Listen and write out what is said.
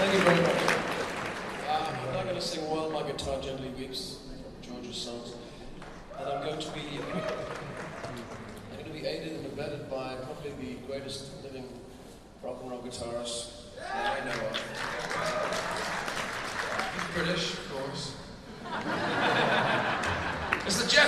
Thank you very much. I'm not going to sing While My Guitar Gently Weeps, George's songs, and I'm going to be aided and abetted by probably the greatest living rock and roll guitarist that I know of. British, of course. It's the